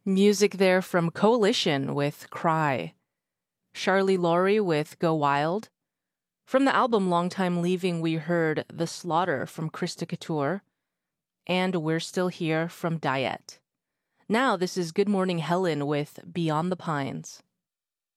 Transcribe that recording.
Music there from Coalition with Cry. Charlie Laurie with Go Wild. From the album Long Time Leaving, we heard The Slaughter from Krista Couture and We're Still Here from Diet. Now, this is Good Morning Helen with Beyond the Pines.